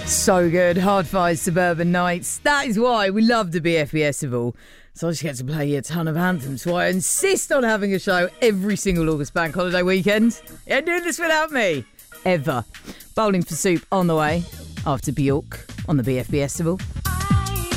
So good. Hard Five Suburban Nights. That is why we love the BFBS. So I just get to play a ton of anthems. So I insist on having a show every single August bank holiday weekend. You're doing this without me. Ever. Bowling for Soup on the way after Bjork on the BFBS.